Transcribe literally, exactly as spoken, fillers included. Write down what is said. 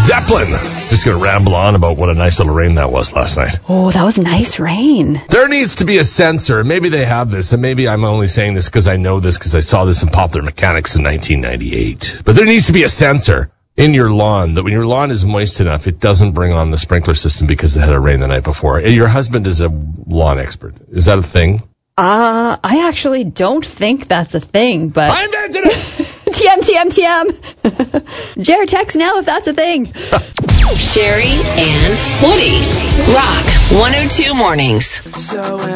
Zeppelin. Just going to ramble on about what a nice little rain that was last night. Oh, that was nice rain. There needs to be a sensor. Maybe they have this, and maybe I'm only saying this because I know this because I saw this in Popular Mechanics in nineteen ninety-eight. But there needs to be a sensor in your lawn that when your lawn is moist enough, it doesn't bring on the sprinkler system because it had a rain the night before. Your husband is a lawn expert. Is that a thing? Uh, I actually don't think that's a thing, but... I invented it! T M, T M, T M. Jared, text now if that's a thing. Sherry and Woody. Rock one oh two Mornings.